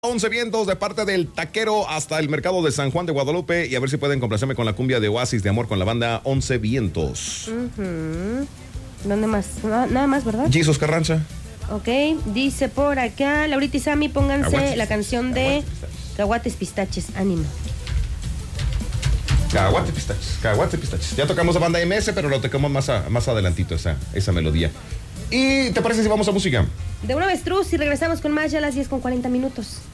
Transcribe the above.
11 vientos de parte del taquero hasta el mercado de San Juan de Guadalupe y a ver si pueden complacerme con la cumbia de Oasis de Amor con la banda 11 vientos. ¿Dónde más? Nada más, ¿verdad? Jesus Carranza. Ok, dice por acá, Laurita y Sammy, pónganse la canción de Caguates Pistaches, ánimo. Caguates Pistaches. Ya tocamos a banda MS, pero lo tocamos más adelantito esa melodía. ¿Y te parece si vamos a música? De una vez, Truz, y regresamos con más ya a las 10:40.